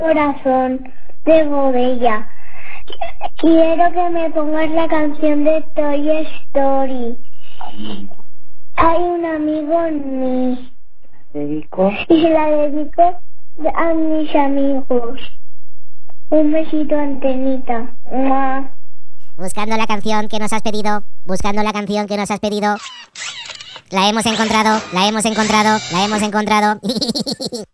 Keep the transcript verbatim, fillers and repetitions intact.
Corazón de Bobella. Quiero que me pongas la canción de Toy Story. Hay un amigo en mí. Dedico. Y se la dedico a mis amigos. Un besito, Antenita. ¡Mua! Buscando la canción que nos has pedido, buscando la canción que nos has pedido. La hemos encontrado, la hemos encontrado, la hemos encontrado.